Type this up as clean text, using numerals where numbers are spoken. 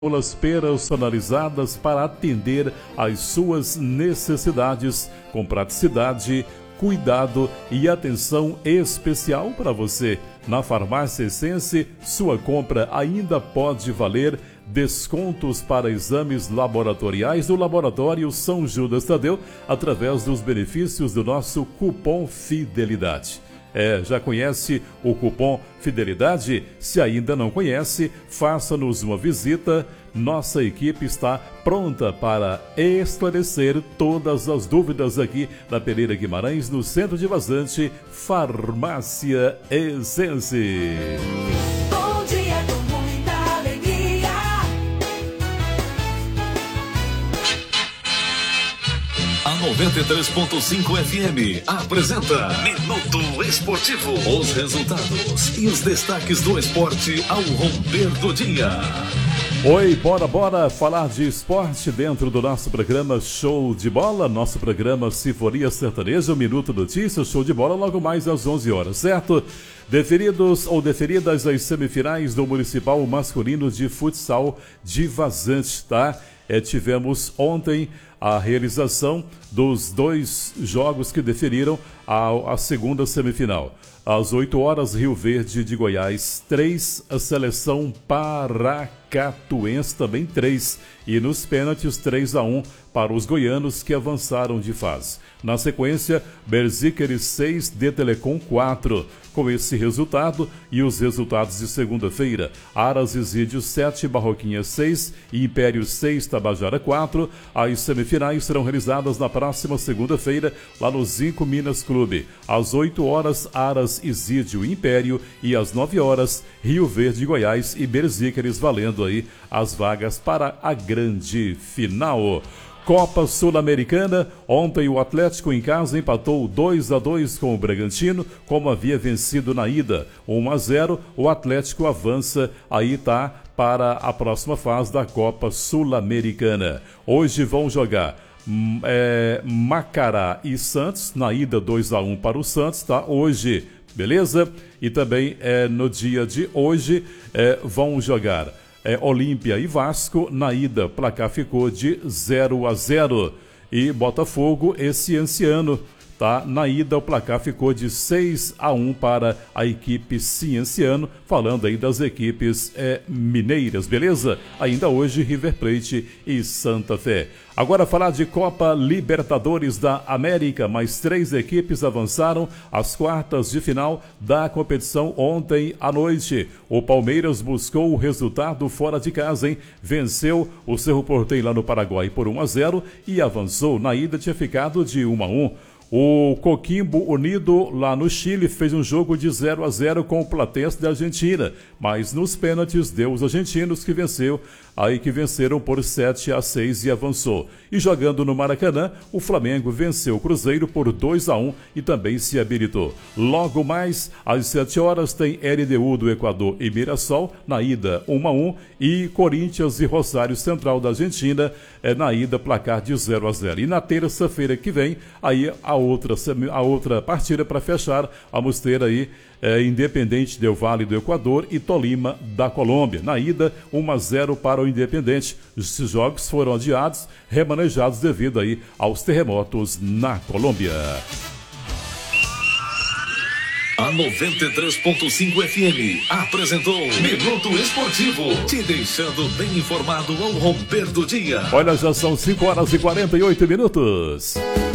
Aulas personalizadas para atender às suas necessidades, com praticidade, cuidado e atenção especial para você. Na Farmácia Essense, sua compra ainda pode valer descontos para exames laboratoriais do Laboratório São Judas Tadeu, através dos benefícios do nosso cupom Fidelidade. Já conhece o cupom Fidelidade? Se ainda não conhece, faça-nos uma visita. Nossa equipe está pronta para esclarecer todas as dúvidas aqui na Pereira Guimarães, no centro de Vazante, Farmácia Essense. Bom dia com muita alegria. A 93.5 FM apresenta Minuto Esportivo. Os resultados e os destaques do esporte ao romper do dia. Oi, bora falar de esporte dentro do nosso programa Show de Bola, nosso programa Sinfonia Sertaneja, Minuto Notícias, Show de Bola, logo mais às 11 horas, certo? Deferidos ou deferidas as semifinais do Municipal Masculino de Futsal de Vazante, tá? Tivemos ontem a realização dos dois jogos que deferiram a segunda semifinal. Às 8 horas, Rio Verde de Goiás 3, a seleção paracatuense também 3. E nos pênaltis 3-1 para os goianos que avançaram de fase. Na sequência, Berziqueres 6, D Telecom 4. Com esse resultado e os resultados de segunda-feira, Aras Isídio 7, Barroquinha 6 e Império 6, Tabajara 4. As semifinais serão realizadas na próxima segunda-feira, lá no Zinco Minas Clube. Às 8 horas, Aras Isídio e Império, e às 9 horas, Rio Verde, Goiás e Berziqueres, valendo aí as vagas para a grande final. Copa Sul-Americana, ontem o Atlético em casa empatou 2-2 com o Bragantino, como havia vencido na ida. 1-0, o Atlético avança, aí tá para a próxima fase da Copa Sul-Americana. Hoje vão jogar Macará e Santos, na ida 2-1 para o Santos, tá? Hoje, beleza? E também no dia de hoje vão jogar Olímpia e Vasco. Na ida, placar ficou de 0-0. E Botafogo e Cienciano, tá? Na ida, o placar ficou de 6-1 para a equipe Cienciano, falando aí das equipes mineiras, beleza? Ainda hoje, River Plate e Santa Fé. Agora falar de Copa Libertadores da América, mais 3 equipes avançaram às quartas de final da competição ontem à noite. O Palmeiras buscou o resultado fora de casa, hein? Venceu o Cerro Porteño lá no Paraguai por 1-0 e avançou. Na ida tinha ficado de 1-1. O Coquimbo Unido, lá no Chile, fez um jogo de 0-0 com o Platense da Argentina, mas nos pênaltis deu os argentinos que venceram por 7-6 e avançou. E jogando no Maracanã, o Flamengo venceu o Cruzeiro por 2-1 e também se habilitou. Logo mais, às 7 horas, tem LDU do Equador e Mirassol, na ida 1-1, e Corinthians e Rosário Central da Argentina, na ida placar de 0-0. E na terça-feira que vem, aí a outra partida para fechar, vamos ter aí Independente Del Valle do Equador e Tolima da Colômbia. Na ida, 1-0 para o Independente. Esses jogos foram adiados, remanejados devido aí aos terremotos na Colômbia. A 93.5 FM apresentou Minuto Esportivo, te deixando bem informado ao romper do dia. Olha, já são 5 horas e 48 minutos.